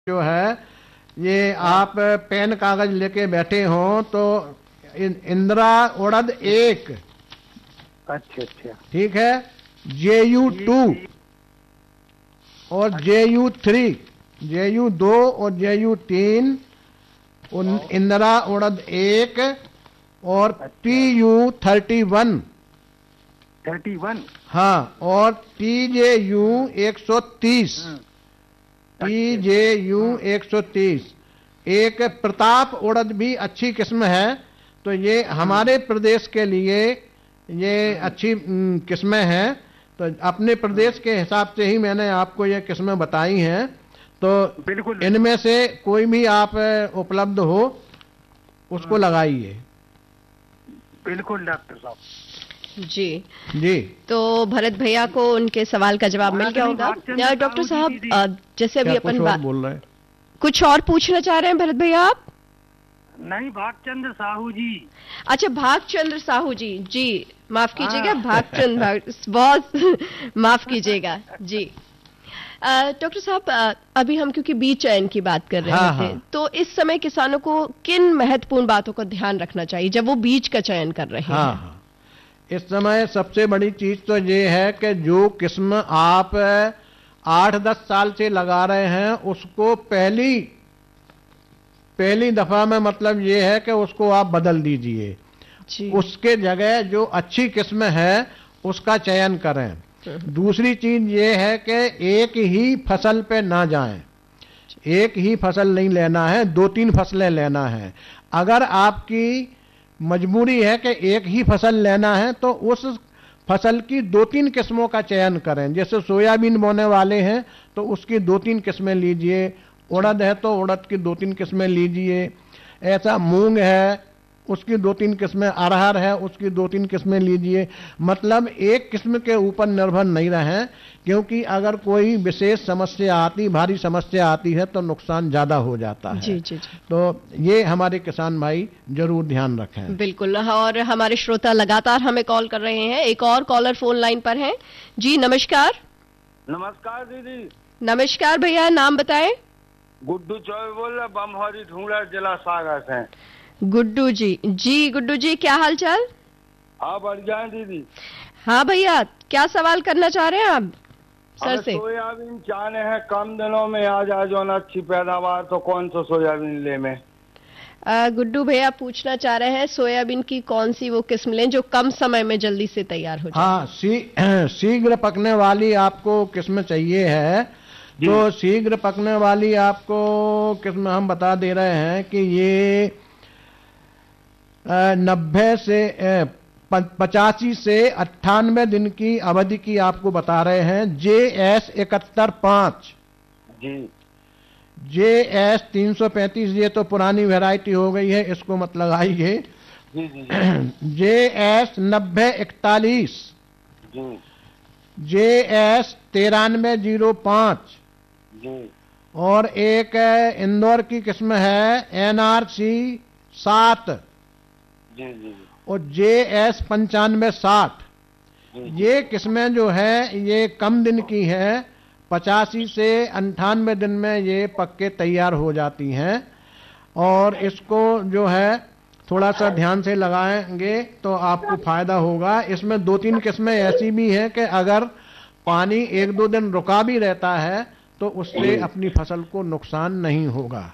जो है ये आप पेन कागज लेके बैठे हो तो इंदिरा उड़द 1। अच्छा अच्छा ठीक है। JU2 और JU3, JU2 और JU3 इंदिरा उड़द 1 और TU31। हाँ, और TJU 130। TJU 130 एक प्रताप उड़द भी अच्छी किस्म है। तो ये हमारे प्रदेश के लिए ये अच्छी किस्में हैं। तो अपने प्रदेश के हिसाब से ही मैंने आपको ये किस्में बताई हैं। तो बिल्कुल इनमें से कोई भी आप उपलब्ध हो उसको लगाइए। बिल्कुल डॉक्टर साहब। जी। तो भरत भैया को उनके सवाल का जवाब मिल गया होगा। डॉक्टर साहब, जैसे अभी अपन बोल रहे हैं, कुछ और पूछना चाह रहे हैं भरत भैया आप? नहीं, भागचंद्र साहू जी। अच्छा, भागचंद्र साहू जी। जी माफ कीजिएगा, भागचंद्र, बहुत माफ कीजिएगा जी। डॉक्टर साहब, अभी हम क्योंकि बीज चयन की बात कर रहे थे, तो इस समय किसानों को किन महत्वपूर्ण बातों का ध्यान रखना चाहिए जब वो बीज का चयन कर रहे हैं? इस समय सबसे बड़ी चीज तो ये है कि जो किस्म आप 8-10 साल से लगा रहे हैं उसको पहली दफा में मतलब ये है कि उसको आप बदल दीजिए। उसके जगह जो अच्छी किस्म है उसका चयन करें। दूसरी चीज ये है कि एक ही फसल पे ना जाएं। एक ही फसल नहीं लेना है, 2-3 फसलें लेना है। अगर आपकी मजबूरी है कि एक ही फसल लेना है तो उस फसल की 2-3 किस्मों का चयन करें। जैसे सोयाबीन बोने वाले हैं तो उसकी 2-3 किस्में लीजिए। उड़द है तो उड़द की 2-3 किस्में लीजिए। ऐसा मूंग है उसकी 2-3 किस्में, अरहर है उसकी 2-3 किस्में लीजिए। मतलब एक किस्म के ऊपर निर्भर नहीं रहें, क्योंकि अगर कोई विशेष समस्या आती, भारी समस्या आती है तो नुकसान ज्यादा हो जाता है। जी। तो ये हमारे किसान भाई जरूर ध्यान रखें। बिल्कुल। और हमारे श्रोता लगातार हमें कॉल कर रहे हैं। एक और कॉलर फोन लाइन पर हैं। जी नमस्कार। नमस्कार दीदी। नमस्कार भैया, नाम बताएं। गुड्डू चौबे बोल रहा, बमहरी ढूंढा, जिला सागर से। गुड्डू जी। जी गुड्डू जी, क्या हाल चाल? हाँ बढ़िया है दीदी। हाँ भैया, क्या सवाल करना चाह रहे हैं आप सर से? सोयाबीन चाहने हैं कम दिनों में आ जाए जो अच्छी पैदावार, तो कौन सा सोयाबीन ले में? गुड्डू भैया पूछना चाह रहे हैं सोयाबीन की कौन सी वो किस्म लें जो कम समय में जल्दी से तैयार हो जाए। हाँ, शीघ्र पकने वाली आपको किस्म चाहिए है। तो शीघ्र पकने वाली आपको किस्म हम बता दे रहे हैं कि ये 90 से 85 से 98 दिन की अवधि की आपको बता रहे हैं। JS 71-5, JS 335, ये तो पुरानी वैरायटी हो गई है, इसको मत लगाइए। JS 9041, JS 9305, और एक इंदौर की किस्म है NRC 7 और JS 9560। ये किस्में जो है ये कम दिन की है, 85 से 98 दिन में ये पक के तैयार हो जाती हैं। और इसको जो है थोड़ा सा ध्यान से लगाएंगे तो आपको फायदा होगा। इसमें 2-3 किस्में ऐसी भी हैं कि अगर पानी 1-2 दिन रुका भी रहता है तो उससे अपनी फसल को नुकसान नहीं होगा।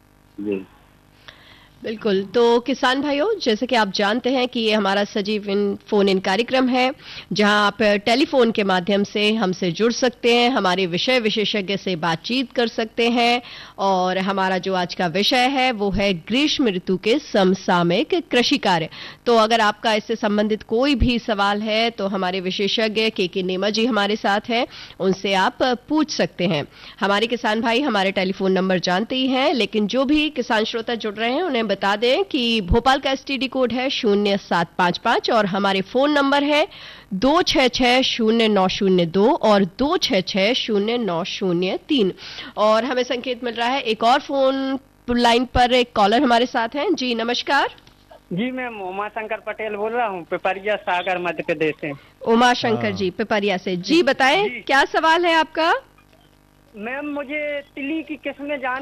बिल्कुल। तो किसान भाइयों, जैसे कि आप जानते हैं कि ये हमारा सजीव फोन इन कार्यक्रम है जहां आप टेलीफोन के माध्यम से हमसे जुड़ सकते हैं, हमारे विषय विशेषज्ञ से बातचीत कर सकते हैं। और हमारा जो आज का विषय है वो है ग्रीष्म ऋतु के समसामयिक कृषि कार्य। तो अगर आपका इससे संबंधित कोई भी सवाल है तो हमारे विशेषज्ञ के नेमा जी हमारे साथ हैं, उनसे आप पूछ सकते हैं। हमारे किसान भाई हमारे टेलीफोन नंबर जानते ही हैं, लेकिन जो भी किसान श्रोता जुड़ रहे हैं उन्हें बता दें कि भोपाल का STD कोड है 0755 और हमारे फोन नंबर है 2660902 और 2660903। और हमें संकेत मिल रहा है एक और फोन लाइन पर एक कॉलर हमारे साथ हैं। जी नमस्कार। जी मैं उमाशंकर पटेल बोल रहा हूँ, पिपरिया सागर मध्य प्रदेश से। उमाशंकर जी पिपरिया से। जी बताएं क्या सवाल है आपका? मैम मुझे तिली की किस्में जान